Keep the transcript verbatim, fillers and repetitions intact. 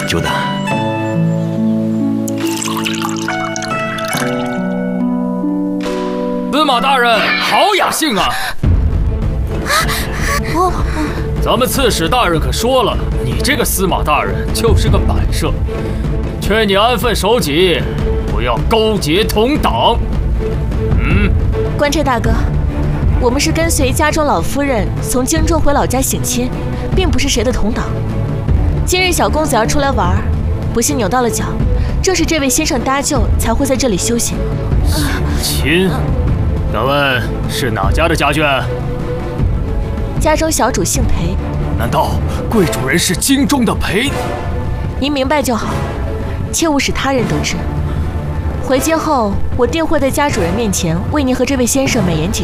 究的。 司马大人，好雅兴啊！ 我， 咱们刺史大人可说了，你这个司马大人就是个摆设，劝你安分守己，不要勾结同党。嗯， 官差大哥，我们是跟随家中老夫人从荆州回老家省亲，并不是谁的同党。今日小公子要出来玩，不幸扭到了脚，正是这位先生搭救，才会在这里休息。 省亲？敢问是哪家的家眷？ 家中小主姓裴。 难道贵主人是京中的裴？ 您明白就好，切勿使他人得知。回京后，我定会在家主人面前为您和这位先生美言几